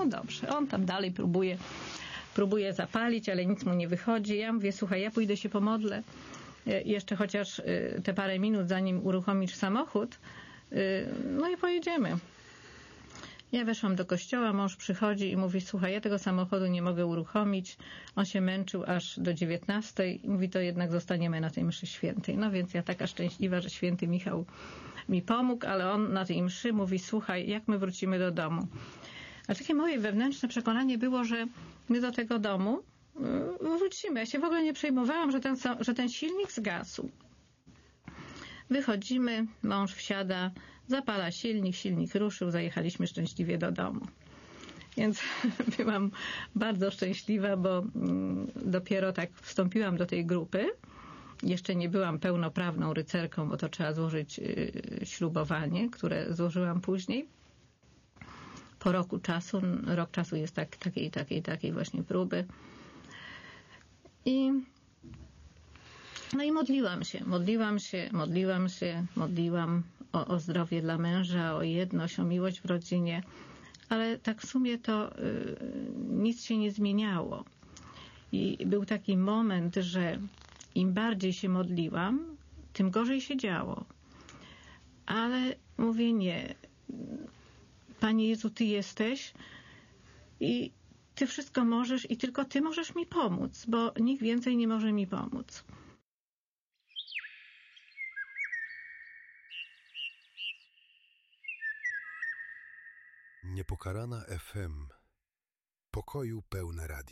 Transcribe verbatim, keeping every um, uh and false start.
no dobrze, on tam dalej próbuje, próbuje zapalić, ale nic mu nie wychodzi. Ja mówię, słuchaj, ja pójdę się pomodlę, jeszcze chociaż te parę minut, zanim uruchomisz samochód, no i pojedziemy. Ja weszłam do kościoła, mąż przychodzi i mówi, słuchaj, ja tego samochodu nie mogę uruchomić. On się męczył aż do dziewiętnastej i mówi, to jednak zostaniemy na tej mszy świętej. No więc ja taka szczęśliwa, że święty Michał mi pomógł, ale on na tej mszy mówi, słuchaj, jak my wrócimy do domu? A takie moje wewnętrzne przekonanie było, że my do tego domu wrócimy. Ja się w ogóle nie przejmowałam, że ten, że ten silnik zgasł. Wychodzimy, mąż wsiada, zapala silnik, silnik ruszył, zajechaliśmy szczęśliwie do domu. Więc byłam bardzo szczęśliwa, bo dopiero tak wstąpiłam do tej grupy. Jeszcze nie byłam pełnoprawną rycerką, bo to trzeba złożyć ślubowanie, które złożyłam później. Po roku czasu, rok czasu jest tak, takiej, takiej, takiej właśnie próby. I No i modliłam się, modliłam się, modliłam się, modliłam o, o zdrowie dla męża, o jedność, o miłość w rodzinie, ale tak w sumie to y, nic się nie zmieniało. I był taki moment, że im bardziej się modliłam, tym gorzej się działo. Ale mówię, nie, Panie Jezu, Ty jesteś i Ty wszystko możesz i tylko Ty możesz mi pomóc, bo nikt więcej nie może mi pomóc. Niepokalana F M. Pokoju pełne radio.